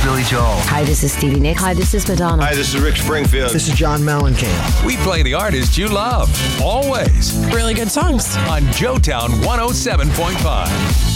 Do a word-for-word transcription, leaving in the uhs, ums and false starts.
Billy Joel. Hi, this is Stevie Nicks. Hi, this is Madonna. Hi, this is Rick Springfield. This is John Mellencamp. We play the artists you love, always. Really good songs. On Joetown one oh seven point five.